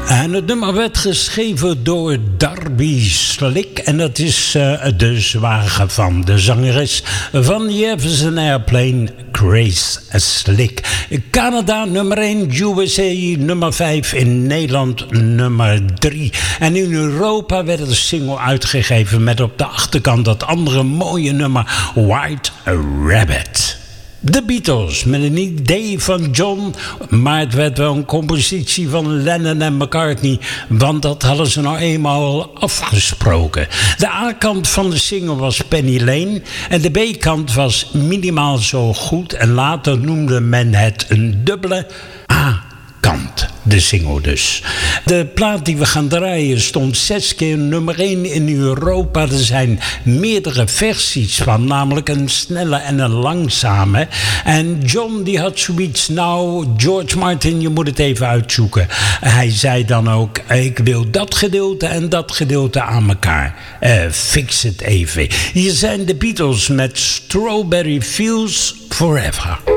En het nummer werd geschreven door Darby Slick. En dat is de zwager van de zangeres van Jefferson Airplane, Grace Slick. Canada nummer 1, USA nummer 5, in Nederland nummer 3. En in Europa werd de single uitgegeven met op de achterkant dat andere mooie nummer White Rabbit. De Beatles, met een idee van John, maar het werd wel een compositie van Lennon en McCartney, want dat hadden ze nou eenmaal afgesproken. De A-kant van de single was Penny Lane en de B-kant was minimaal zo goed en later noemde men het een dubbele A-kant. De single dus. De plaat die we gaan draaien stond 6 keer nummer 1 in Europa. Er zijn meerdere versies van, namelijk een snelle en een langzame. En John die had zoiets, nou George Martin, je moet het even uitzoeken. Hij zei dan ook, ik wil dat gedeelte en dat gedeelte aan elkaar. Fix het even. Hier zijn de Beatles met Strawberry Fields Forever.